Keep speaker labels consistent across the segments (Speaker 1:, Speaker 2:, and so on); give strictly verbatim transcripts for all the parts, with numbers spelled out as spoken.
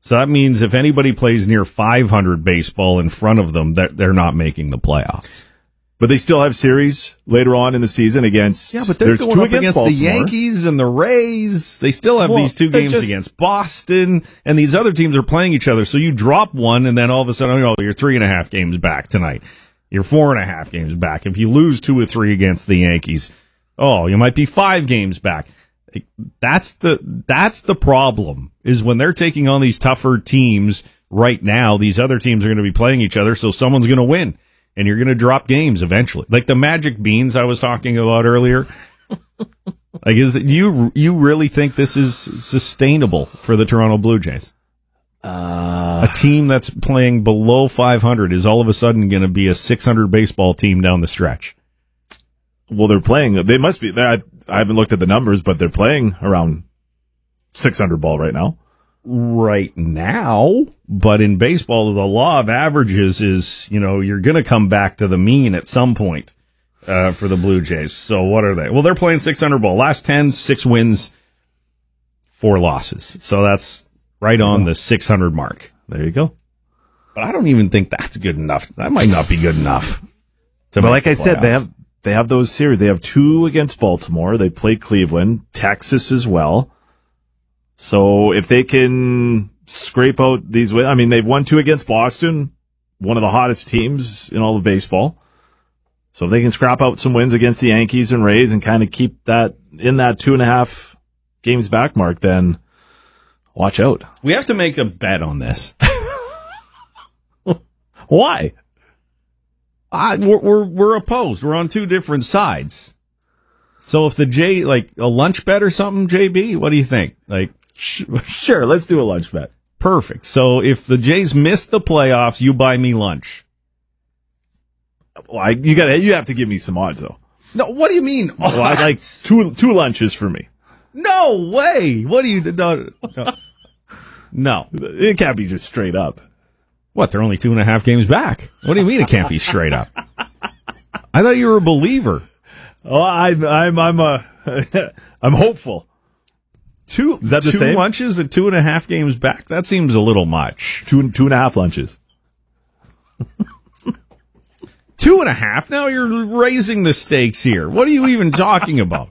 Speaker 1: So that means if anybody plays near five hundred baseball in front of them, that they're not making the playoffs.
Speaker 2: But they still have series later on in the season against.
Speaker 1: Yeah, but they're
Speaker 2: there's
Speaker 1: going
Speaker 2: two
Speaker 1: up against,
Speaker 2: against
Speaker 1: the Yankees and the Rays. They still have
Speaker 2: Well,
Speaker 1: these two
Speaker 2: they're
Speaker 1: games
Speaker 2: just-
Speaker 1: against Boston, and these other teams are playing each other. So you drop one, and then all of a sudden, oh, you're three and a half games back tonight. You're four and a half games back. If you lose two or three against the Yankees, oh, you might be five games back. That's the that's the problem, is when they're taking on these tougher teams right now, these other teams are going to be playing each other, so someone's going to win. And you're going to drop games eventually. Like the Magic Beans I was talking about earlier. Like, is that you you really think this is sustainable for the Toronto Blue Jays? Uh, a team that's playing below five hundred is all of a sudden going to be a six hundred baseball team down the stretch.
Speaker 2: Well, they're playing. They must be. I, I haven't looked at the numbers, but they're playing around six hundred ball right now.
Speaker 1: Right now, but in baseball, the law of averages is, you know, you're going to come back to the mean at some point uh, for the Blue Jays. So what are they? Well, they're playing six hundred ball. Last ten, six wins, four losses. So that's right on the six hundred mark. There you go. But I don't even think that's good enough. That might not be good enough.
Speaker 2: But like I said, they have they have those series. They have two against Baltimore. They play Cleveland, Texas as well. So if they can scrape out these wins, I mean, they've won two against Boston, one of the hottest teams in all of baseball. So if they can scrap out some wins against the Yankees and Rays and kind of keep that in that two and a half games back mark, then watch out.
Speaker 1: We have to make a bet on this.
Speaker 2: Why?
Speaker 1: I, we're, we're we're opposed. We're on two different sides. So if the J, like a lunch bet or something, J B, what do you think? Like,
Speaker 2: sure, let's do a lunch bet.
Speaker 1: Perfect. So if the Jays miss the playoffs, you buy me lunch.
Speaker 2: Well, I, you got you have to give me some odds though.
Speaker 1: No, what do you mean?
Speaker 2: Well, I'd like two two lunches for me.
Speaker 1: No way. What do you no, no. No,
Speaker 2: it can't be just straight up.
Speaker 1: What? They're only two and a half games back. What do you mean it can't be straight up? I thought you were a believer.
Speaker 2: Oh, I'm I'm I'm a I'm hopeful.
Speaker 1: Two
Speaker 2: is that the
Speaker 1: two
Speaker 2: same?
Speaker 1: lunches and two and a half games back? That seems a little much.
Speaker 2: Two two and a half lunches.
Speaker 1: Two and a half? Now you're raising the stakes here. What are you even talking about?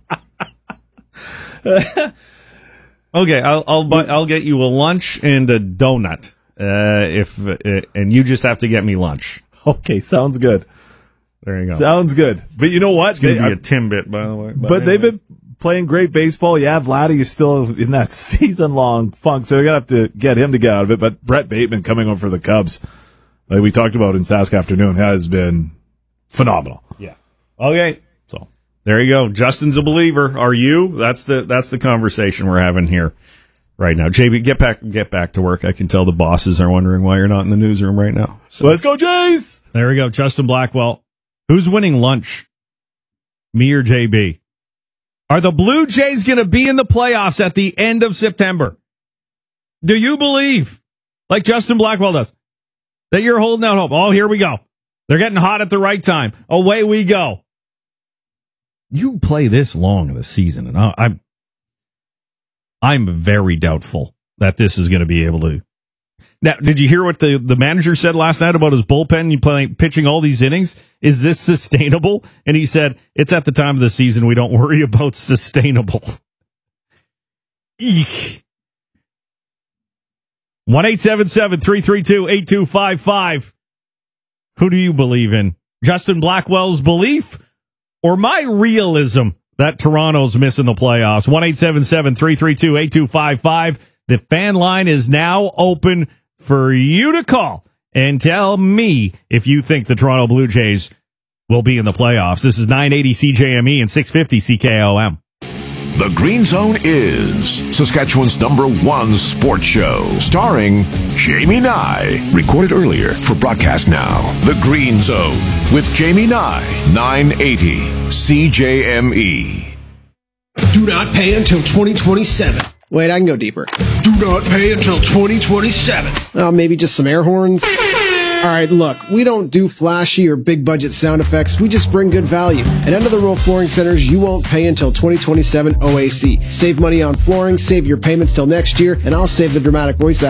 Speaker 1: Okay, I'll I'll buy, I'll get you a lunch and a donut. Uh, if uh, and you just have to get me lunch.
Speaker 2: Okay, sounds good.
Speaker 1: There you go.
Speaker 2: Sounds good. But you know what?
Speaker 1: It's going to
Speaker 2: they,
Speaker 1: be a Timbit, by the way.
Speaker 2: But, but they've been playing great baseball. Yeah, Vladdy is still in that season-long funk, so they're going to have to get him to get out of it. But Brett Bateman coming over for the Cubs, like we talked about in Sask Afternoon, has been phenomenal.
Speaker 1: Yeah. Okay. So there you go. Justin's a believer. Are you? That's the that's the conversation we're having here right now. J B, get back get back to work. I can tell the bosses are wondering why you're not in the newsroom right now.
Speaker 2: So let's go, Jays!
Speaker 1: There we go. Justin Blackwell. Who's winning lunch? Me or J B? Are the Blue Jays going to be in the playoffs at the end of September? Do you believe, like Justin Blackwell does, that you're holding out hope? Oh, here we go. They're getting hot at the right time. Away we go. You play this long in the season, and I, I'm I'm very doubtful that this is going to be able to. Now, did you hear what the, the manager said last night about his bullpen? You playing pitching all these innings. Is this sustainable? And he said it's at the time of the season we don't worry about sustainable. Eek. One eight seven seven three three two eight two five five. Who do you believe in? Justin Blackwell's belief or my realism that Toronto's missing the playoffs? One eight seven seven three three two eight two five five. The fan line is now open for you to call and tell me if you think the Toronto Blue Jays will be in the playoffs. This is nine eighty C J M E and six fifty C K O M.
Speaker 3: The Green Zone is Saskatchewan's number one sports show, starring Jamie Nye. Recorded earlier for broadcast now. The Green Zone with Jamie Nye, nine eighty C J M E.
Speaker 4: Do not pay until twenty twenty-seven.
Speaker 5: Wait, I can go deeper.
Speaker 4: Do not pay until twenty twenty-seven.
Speaker 5: Oh, maybe just some air horns? All right, look, we don't do flashy or big budget sound effects. We just bring good value. At End of the Row Flooring Centers, you won't pay until twenty twenty-seven O A C. Save money on flooring, save your payments till next year, and I'll save the dramatic voice